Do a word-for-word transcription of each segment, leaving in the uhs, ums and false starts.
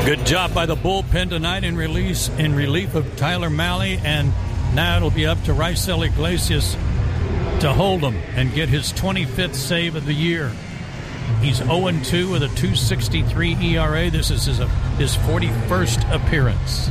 Good job by the bullpen tonight in release in relief of Tyler Mahle, and now it'll be up to Raisel Iglesias to hold him and get his twenty-fifth save of the year. He's oh and two with a two sixty-three E R A. This is his, his forty-first appearance.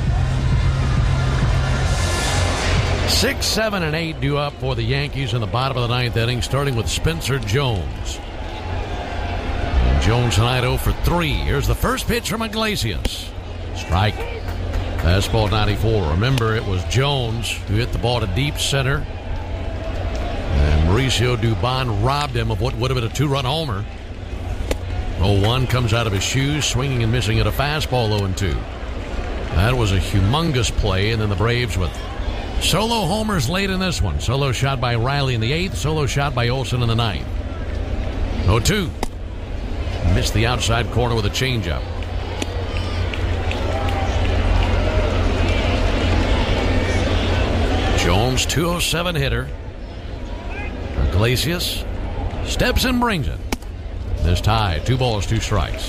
Six, seven, and eight due up for the Yankees in the bottom of the ninth inning, starting with Spencer Jones. And Jones tonight oh for three. Here's the first pitch from Iglesias. Strike. Fastball ninety-four. Remember, it was Jones who hit the ball to deep center. And Mauricio Dubon robbed him of what would have been a two-run homer. oh one comes out of his shoes, swinging and missing at a fastball oh and two. That was a humongous play, and then the Braves with solo homers late in this one. Solo shot by Riley in the eighth, solo shot by Olsen in the ninth. oh two. Missed the outside corner with a changeup. Jones, two oh seven hitter. Iglesias steps and brings it. This tie, two balls, two strikes.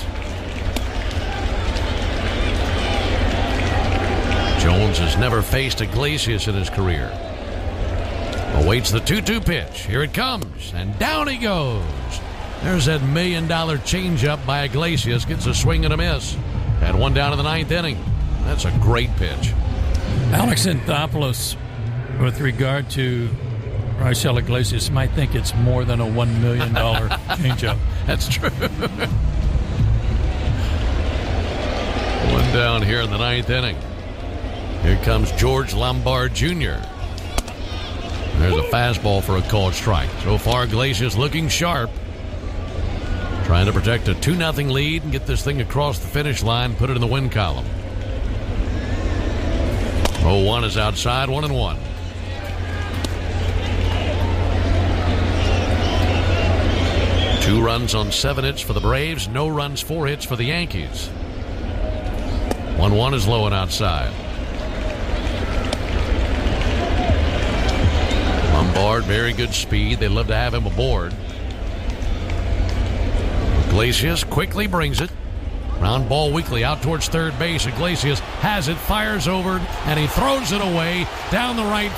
Jones has never faced Iglesias in his career. Awaits the two two pitch. Here it comes, and down he goes. There's that million-dollar changeup by Iglesias. Gets a swing and a miss. Had one down in the ninth inning. That's a great pitch. Alex Anthopoulos, with regard to Raisel Iglesias, might think it's more than a one million dollars changeup. That's true. One down here in the ninth inning. Here comes George Lombard Junior There's a fastball for a called strike. So far, Iglesias looking sharp. Trying to protect a two nothing lead and get this thing across the finish line, put it in the win column. oh one is outside, one and one. Two runs on seven hits for the Braves. No runs, four hits for the Yankees. one one is low and outside. Lombard, very good speed. They'd love to have him aboard. Iglesias quickly brings it. Round ball weakly out towards third base. Iglesias has it, fires over, and he throws it away down the right